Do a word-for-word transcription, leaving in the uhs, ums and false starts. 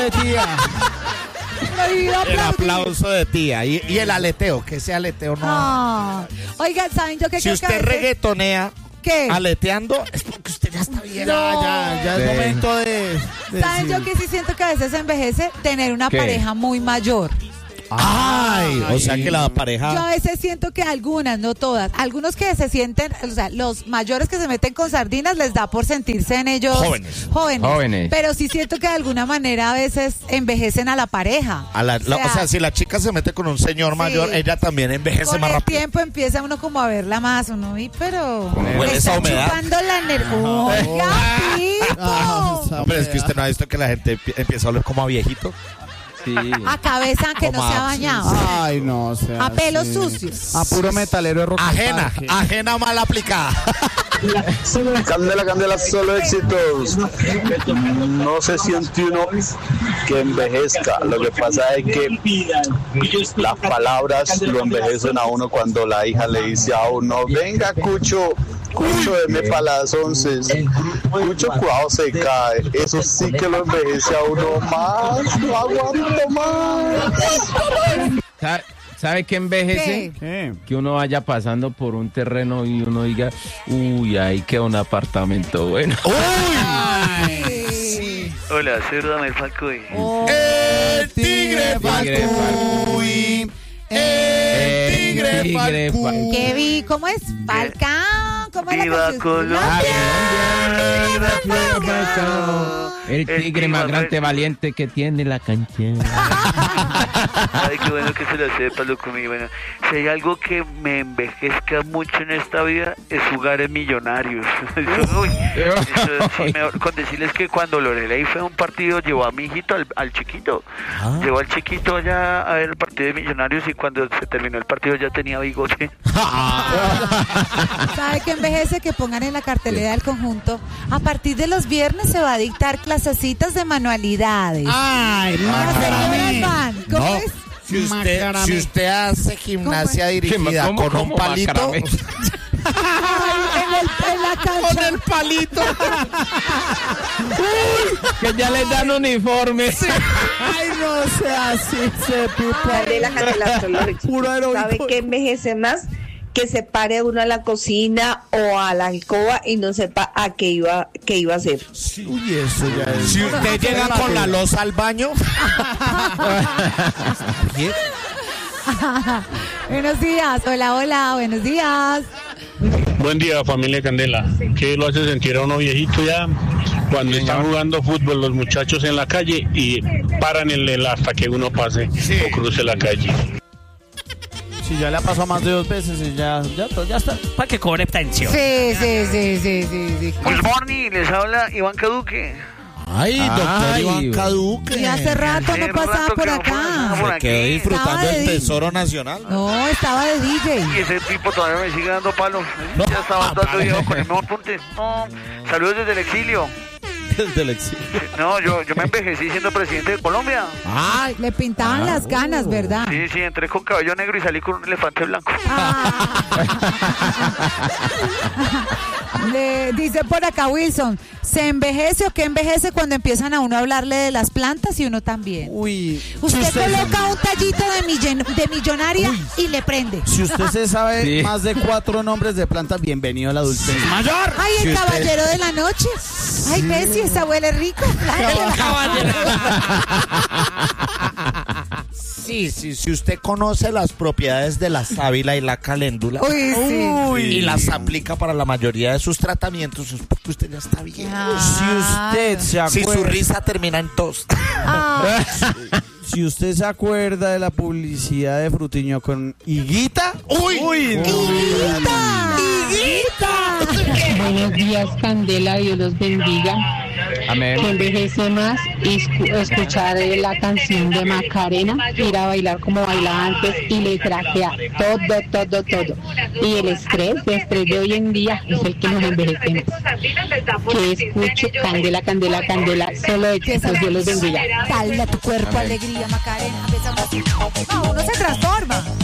de tía. El aplauso de tía. Y, y el aleteo, que ese aleteo no. Ah. Oigan, ¿saben yo qué Si creo usted que a veces- reggaetonea ¿Qué? aleteando, es porque usted ya está bien. Ya, ya, ya es Sí. momento de. de ¿Saben yo decir- que sí siento que a veces envejece tener una ¿Qué? pareja muy mayor? Ay, o sea que la Yo a pareja. veces siento que algunas, no todas, algunos que se sienten, o sea, los mayores que se meten con sardinas les da por sentirse en ellos Jóvenes. jóvenes. Jóvenes. Pero sí siento que de alguna manera a veces envejecen a la pareja. A la- la- o sea, si la chica se mete con un señor mayor, ella también envejece con más el rápido. tiempo empieza uno como a verla más, uno, y pero Como huele le esa está humedad. chupando la energía. Oiga, Ah, Pipo. esa Hombre, es que usted no ha visto que la gente empie- empieza a oler como a viejito. Sí. A cabeza que no Como se ha a- bañado. Ay, no, o sea, A pelos sí. sucios. A puro metalero de rock. Ajena, ajena mal aplicada. Candela, candela, solo éxitos. No se siente uno que envejezca. Lo que pasa es que las palabras lo envejecen a uno cuando la hija le dice a uno, venga, Cucho, Cucho, deme para las once. Cucho, cuidado, se cae. Eso sí que lo envejece a uno más. No aguanto más. ¿Sabe, sabe qué envejece? ¿Qué? ¿Qué? Que uno vaya pasando por un terreno y uno diga, uy, ahí queda un apartamento bueno. Ay. Hola, soy Radamel Falcoy. Oh. El tigre Tigre Falcuy. El tigre tigre Falcuy. ¿Qué vi? ¿Cómo es? Falcán. ¿Cómo es la Viva canción? Colombia. El tigre El más clima grande fue- valiente que tiene la cancha. Ay, qué bueno que se lo sepa, loco mío. Bueno, si hay algo que me envejezca mucho en esta vida es jugar en Millonarios. Eso, uy, eso sí, mejor, con decirles que cuando Lorelei fue a un partido, llevó a mi hijito, al, al chiquito. Ah. Llevó al chiquito allá a ver el partido de Millonarios y cuando se terminó el partido ya tenía bigote. ¿Sabe qué envejece? Que pongan en la cartelera del conjunto. A partir de los viernes se va a dictar clasecitas de manualidades. Ay, Las señoras Macarame. van. ¿Cómo No, es? si usted, Macarame. si usted hace gimnasia dirigida ¿Cómo, con cómo, un palito, macarame? Ay, en, el- en la cancha. con el palito. Que ya les dan uniforme. Ay, no sea así, se pipa. Candela, candela, solo éxitos. Puro heroico. ¿Sabe qué envejece más? Que se pare uno a la cocina o a la alcoba y no sepa a qué iba, qué iba a hacer. Uy, eso ya es. Si usted llega con la loza al baño. ¿Qué? Buenos días. Hola, hola. Buenos días. Buen día, familia Candela. ¿Qué lo hace sentir a uno viejito ya? Cuando están jugando fútbol los muchachos en la calle y paran el, el hasta que uno pase o cruce la calle. Si ya le ha pasado más de dos veces y ya, ya, to- ya está. Para que cobre pensión. Sí, sí, sí, sí, sí, sí. Good morning, les habla Iván Caduque. Ay, doctor Ay, Iván Caduque. Y hace rato Hace no pasaba rato por que no pasaba acá. por Se quedó aquí. disfrutando Estaba de el di- tesoro nacional. No, estaba de D Y J. ese tipo todavía me sigue dando palo. No. Ya estaba Ah, dando vale. viejo con el mejor punte. No, saludos desde el exilio. Desde el exilio. No, yo, yo me envejecí siendo presidente de Colombia. Ay, Le pintaban las ganas, ¿verdad? Sí, sí, entré con cabello negro y salí con un elefante blanco. Le dice por acá Wilson, ¿se envejece o qué envejece cuando empiezan a uno a hablarle de las plantas y uno también? Uy. Usted si usted, coloca un tallito de, millen- de millonaria y le prende. si usted se sabe Sí. más de cuatro nombres de plantas, bienvenido a la adultez. Mayor. Ay, el Si usted- caballero de la noche. Ay, ves si esa huele rico. sí, sí, si usted conoce las propiedades de la sábila y la caléndula Uy, sí. y las aplica para la mayoría de sus tratamientos, es porque usted ya está bien. Ah. Si usted se Si su acuerda, risa termina en tos. Ah, si usted se acuerda de la publicidad de Frutiño con Higuita, ¡Uy! ¡Higuita! Buenos días, Candela, Dios los bendiga. Amén. Que envejece más escu- escuchar eh, la canción de Macarena, ir a bailar como bailaba antes y le craquea todo, todo, todo. Y el estrés, el estrés de hoy en día es el que nos envejece más. Que escucho Candela, Candela, Candela, solo éxitos, Dios los bendiga. Dale a tu cuerpo alegría, Macarena. Empezamos así. No, uno se transforma.